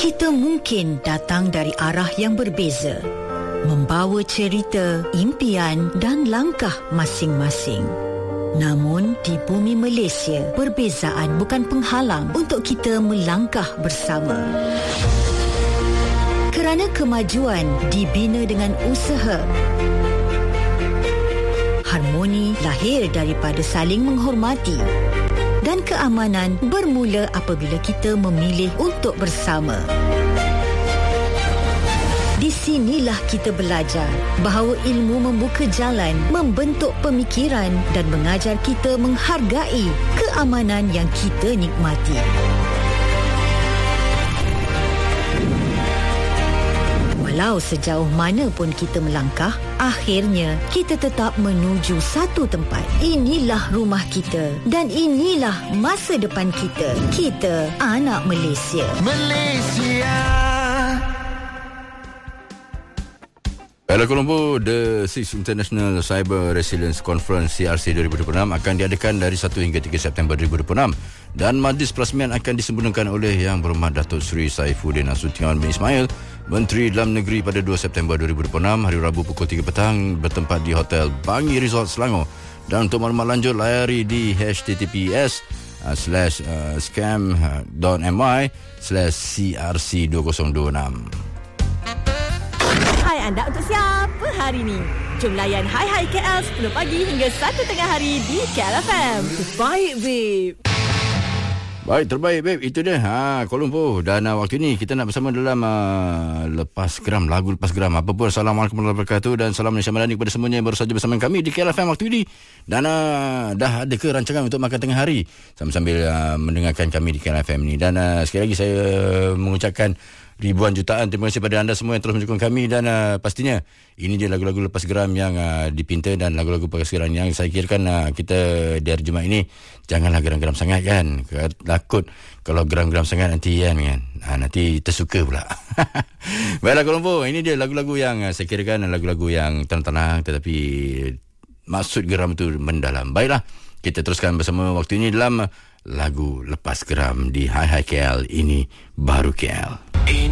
Kita mungkin datang dari arah yang berbeza, membawa cerita, impian dan langkah masing-masing. Namun, di bumi Malaysia, perbezaan bukan penghalang untuk kita melangkah bersama. Kerana kemajuan dibina dengan usaha. Harmoni lahir daripada saling menghormati. Dan keamanan bermula apabila kita memilih untuk bersama. Di sinilah kita belajar bahawa ilmu membuka jalan, membentuk pemikiran dan mengajar kita menghargai keamanan yang kita nikmati. Walau sejauh mana pun kita melangkah, akhirnya kita tetap menuju satu tempat. Inilah rumah kita dan inilah masa depan kita. Kita anak Malaysia. Kuala Lumpur, The 6th International Cyber Resilience Conference CRC 2026 akan diadakan dari 1 hingga 3 September 2026 dan majlis perasmian akan disempurnakan oleh Yang Berhormat Datuk Seri Saifuddin Nasution bin Ismail, Menteri Dalam Negeri pada 2 September 2026 hari Rabu pukul 3 petang bertempat di Hotel Bangi Resort Selangor. Dan untuk maklumat lanjut layari di https://scam.my/CRC2026. Hai anda untuk siapa hari ni? Jom layan Hai KL 10 pagi hingga 1 tengah hari di KL FM. Terbaik, babe. Baik, terbaik, babe. Itu dia. Kuala Lumpur. Dan waktu ini kita nak bersama dalam Lepas Geram, lagu Lepas Geram. Apa pun, Assalamualaikum warahmatullahi wabarakatuh dan salam Malaysia Madani kepada semuanya yang baru saja bersama kami di KL FM waktu ini. Dan dah ada ke rancangan untuk makan tengah hari sambil mendengarkan kami di KL FM ni. Dan sekali lagi saya mengucapkan ribuan jutaan terima kasih pada anda semua yang terus menyokong kami. Dan pastinya ini dia lagu-lagu Lepas Geram yang dipinta dan lagu-lagu Lepas Geram yang saya kirakan kita di hari Jumaat ini janganlah geram-geram sangat kan. Takut kalau geram-geram sangat nanti nanti tersuka pula. Baiklah Kuala Lumpur, ini dia lagu-lagu yang saya kirakan lagu-lagu yang tenang-tenang tetapi maksud geram itu mendalam. Baiklah, kita teruskan bersama waktu ini dalam lagu Lepas Geram di Hai KL, ini baru KL.